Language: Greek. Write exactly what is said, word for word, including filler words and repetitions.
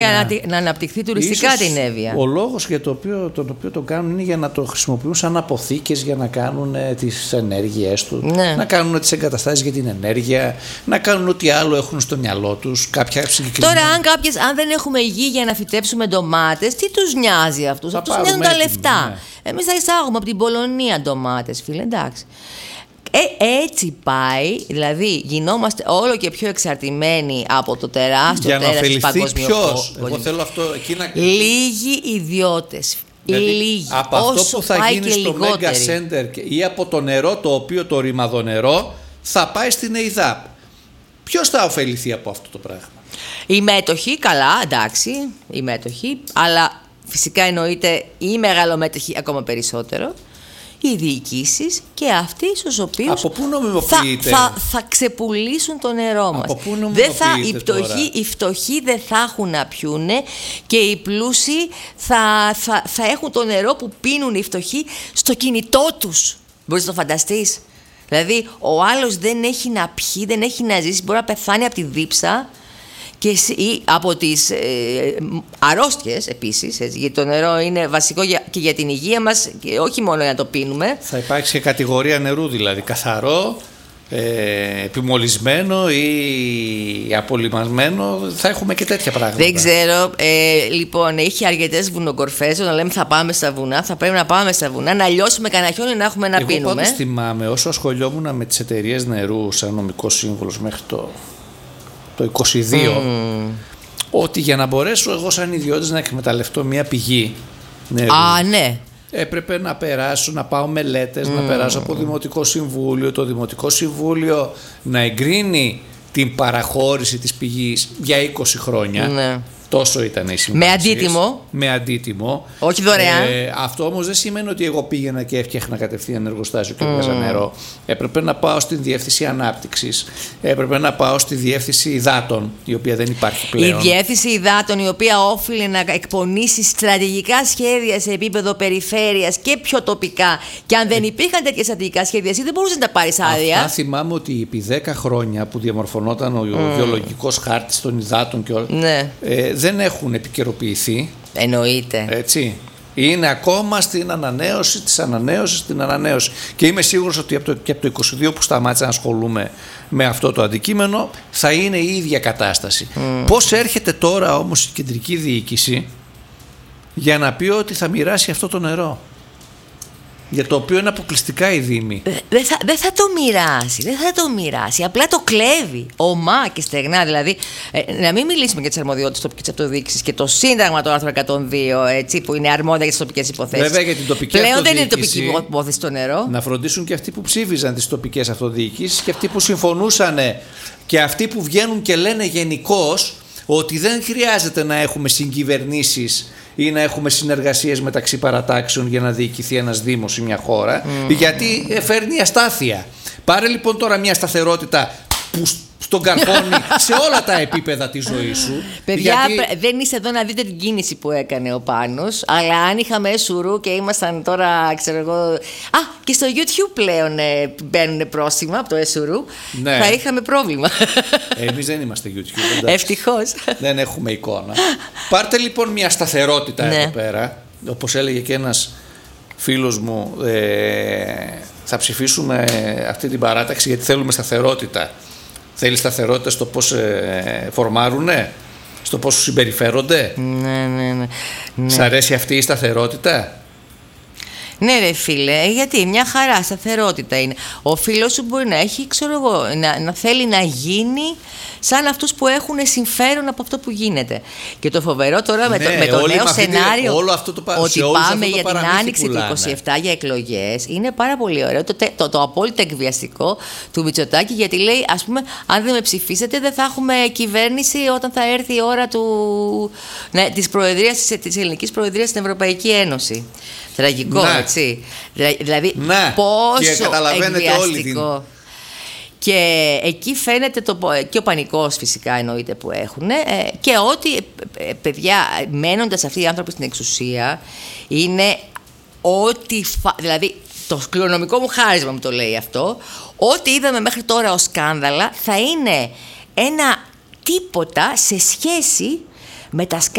για να, να αναπτυχθεί τουριστικά ίσως την Εύβοια. Ο λόγος για το οποίο, τον οποίο το κάνουν είναι για να το χρησιμοποιούν σαν αποθήκες για να κάνουν ε, τις ενέργειές του, ναι. να κάνουν τις εγκαταστάσεις για την ενέργεια, να κάνουν ό,τι άλλο έχουν στο μυαλό τους. Κάποια συγκεκριμένα... Τώρα, αν, κάποιες, αν δεν έχουμε γη για να φυτέψουμε ντομάτες, τι τους νοιάζει αυτούς? Αυτούς νοιάζουν τα λεφτά. Ναι. Εμείς θα εισάγουμε από την Πολωνία ντομάτες, φίλε, εντάξει. Ε, έτσι πάει, δηλαδή γινόμαστε όλο και πιο εξαρτημένοι από το τεράστιο τέρας της παγκοσμιοποίησης. Εγώ θέλω αυτό εκεί να... Λίγοι ιδιώτες. Δηλαδή, λίγοι. από όσο αυτό που θα πάει γίνει στο Mega Center ή από το νερό, το οποίο το ρημαδονερό θα πάει στην ΕΙΔΑΠ. Ποιος θα ωφεληθεί από αυτό το πράγμα? Οι μέτοχοι, καλά, εντάξει, οι μέτοχοι, αλλά φυσικά εννοείται οι μεγαλομέτοχοι ακόμα περισσότερο. Οι διοικήσεις και αυτοί στους οποίους από πού νομιμοποιείται? Θα, θα, θα ξεπουλήσουν το νερό μας. Από πού δεν θα, οι, φτωχοί, οι φτωχοί δεν θα έχουν να πιούνε και οι πλούσιοι θα, θα, θα έχουν το νερό που πίνουν οι φτωχοί στο κινητό τους. Μπορείς να το φανταστείς? Δηλαδή ο άλλος δεν έχει να πιει, δεν έχει να ζήσει, μπορεί να πεθάνει από τη δίψα και ή από τις ε, αρρώστιες επίσης, έτσι, γιατί το νερό είναι βασικό για, και για την υγεία μας και όχι μόνο για να το πίνουμε. Θα υπάρξει και κατηγορία νερού, δηλαδή καθαρό, ε, επιμολυσμένο ή απολυμασμένο, θα έχουμε και τέτοια πράγματα. Δεν ξέρω, ε, λοιπόν, έχει αρκετές βουνοκορφές, όταν λέμε θα πάμε στα βουνά, θα πρέπει να πάμε στα βουνά, να λιώσουμε κανένα χιόνι να έχουμε να Εγώ πίνουμε. Εγώ πάντως θυμάμαι, όσο ασχολιόμουν με τις εταιρείες νερού σαν νομικός σύμβουλος μέχρι το... το είκοσι δύο, mm. ότι για να μπορέσω εγώ σαν ιδιώτης να εκμεταλλευτώ μια πηγή νερού, Α, ναι. έπρεπε να περάσω, να πάω μελέτες, mm. να περάσω από Δημοτικό Συμβούλιο, το Δημοτικό Συμβούλιο να εγκρίνει την παραχώρηση της πηγής για είκοσι χρόνια. Ναι. Τόσο ήταν οι συμβάσεις. Με αντίτιμο. Με αντίτιμο. Όχι δωρεάν. Ε, αυτό όμως δεν σημαίνει ότι εγώ πήγαινα και έφτιαχνα κατευθείαν εργοστάσιο και έβγαζα mm. νερό. Έπρεπε να πάω στην Διεύθυνση Ανάπτυξης. Έπρεπε να πάω στη Διεύθυνση Υδάτων, η οποία δεν υπάρχει πλέον. Η Διεύθυνση Υδάτων, η οποία όφιλε να εκπονήσει στρατηγικά σχέδια σε επίπεδο περιφέρειας και πιο τοπικά. Και αν δεν υπήρχαν τέτοια στρατηγικά σχέδια, εσύ δεν μπορούσε να τα πάρει άδεια. Αυτά θυμάμαι ότι επί δέκα χρόνια που διαμορφωνόταν ο mm. γεωλογικός χάρτης των υδάτων και όλα. Ναι. Ε, δεν έχουν επικαιροποιηθεί. Εννοείται. Έτσι. Είναι ακόμα στην ανανέωση της ανανέωσης, στην ανανέωση. Και είμαι σίγουρος ότι από το, και από το είκοσι δύο που σταμάτησα να ασχολούμαι με αυτό το αντικείμενο θα είναι η ίδια κατάσταση. Mm. Πώς έρχεται τώρα όμως η κεντρική διοίκηση για να πει ότι θα μοιράσει αυτό το νερό, για το οποίο είναι αποκλειστικά η Δήμη? Δεν θα, δε θα το μοιράσει, δεν θα το μοιράσει. Απλά το κλέβει. Ομά και στεγνά. Δηλαδή, ε, να μην μιλήσουμε για τις αρμοδιότητες τοπικής αυτοδιοίκησης και το Σύνταγμα, το άρθρο εκατόν δύο, έτσι, που είναι αρμόδια για τις τοπικές υποθέσεις. Βέβαια, για την τοπική πλέον αυτοδιοίκηση. Δεν είναι τοπική υπόθεση το νερό. Να φροντίσουν και αυτοί που ψήφιζαν τις τοπικές αυτοδιοικήσεις και αυτοί που συμφωνούσαν και αυτοί που βγαίνουν και λένε γενικώς ότι δεν χρειάζεται να έχουμε συγκυβερνήσεις ή να έχουμε συνεργασίες μεταξύ παρατάξεων για να διοικηθεί ένας δήμος ή μια χώρα, mm. γιατί φέρνει αστάθεια. Πάρε λοιπόν τώρα μια σταθερότητα που στον καρφώνει σε όλα τα επίπεδα της ζωής σου. Παιδιά, γιατί... δεν είσαι εδώ να δείτε την κίνηση που έκανε ο Πάνος, αλλά αν είχαμε σουρού και ήμασταν τώρα, ξέρω εγώ... Α, και στο YouTube πλέον ε, μπαίνουν πρόστιμα από το Εσουρού, ναι. Θα είχαμε πρόβλημα. Εμείς δεν είμαστε YouTube. Ευτυχώς. Δεν έχουμε εικόνα. Πάρτε λοιπόν μια σταθερότητα, ναι, εδώ πέρα, όπως έλεγε και ένας φίλος μου, ε, θα ψηφίσουμε αυτή την παράταξη γιατί θέλουμε σταθερότητα. Θέλει σταθερότητα στο πώς ε, φορμάρουνε, στο πώς συμπεριφέρονται. Ναι, ναι, ναι, ναι. Σ' αρέσει αυτή η σταθερότητα? Ναι ρε φίλε, γιατί μια χαρά σταθερότητα είναι. Ο φίλος σου μπορεί να έχει, ξέρω εγώ, να, να θέλει να γίνει σαν αυτούς που έχουν συμφέρον από αυτό που γίνεται. Και το φοβερό τώρα, ναι, με το, με το νέο σενάριο όλο αυτό το, ότι πάμε για την άνοιξη πουλάνε. του είκοσι επτά για εκλογές, είναι πάρα πολύ ωραίο. Το, το, το απόλυτα εκβιαστικό του Μητσοτάκη, γιατί λέει, ας πούμε, αν δεν με ψηφίσετε δεν θα έχουμε κυβέρνηση όταν θα έρθει η ώρα του, ναι, της, προεδρίας, της ελληνικής προεδρίας στην Ευρωπαϊκή Ένωση. Τραγικό, να. Έτσι. Δηλαδή, να. πόσο εκβιαστικό. Και εκεί φαίνεται το, και ο πανικός φυσικά εννοείται που έχουν, ε, και ότι ε, παιδιά, μένοντας αυτοί οι άνθρωποι στην εξουσία, είναι ότι, δηλαδή το κληρονομικό μου χάρισμα μου το λέει αυτό, ό,τι είδαμε μέχρι τώρα ως σκάνδαλα θα είναι ένα τίποτα σε σχέση με τα σκάνδαλα